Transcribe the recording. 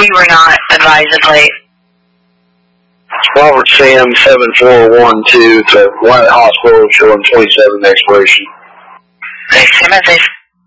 We were not advised of late. Robert Sam 7412 to White Hospital showing 27 expiration. Thanks, Timothy.